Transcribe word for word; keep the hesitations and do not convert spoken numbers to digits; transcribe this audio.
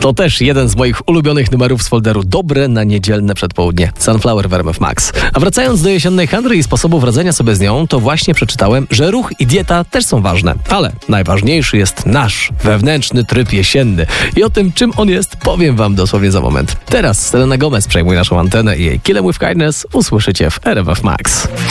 To też jeden z moich ulubionych numerów z folderu Dobre na niedzielne przedpołudnie. Sunflower w R M F Max. A wracając do jesiennej handry i sposobów radzenia sobie z nią, to właśnie przeczytałem, że ruch i dieta też są ważne. Ale najważniejszy jest nasz wewnętrzny tryb jesienny. I o tym, czym on jest, powiem wam dosłownie za moment. Teraz Selena Gomez przejmuje naszą antenę i jej Kill 'em with Kindness usłyszycie w R M F Max.